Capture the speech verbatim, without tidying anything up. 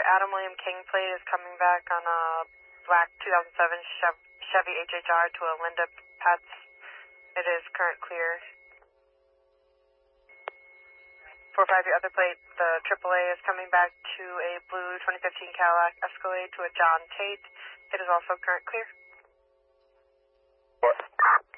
Adam William King plate is coming back on a black two thousand seven Chev- Chevy H H R to a Linda Pets. It is current clear. four five, your other plate, the triple A is coming back to a blue twenty fifteen Cadillac Escalade to a John Tate. It is also current clear. Four.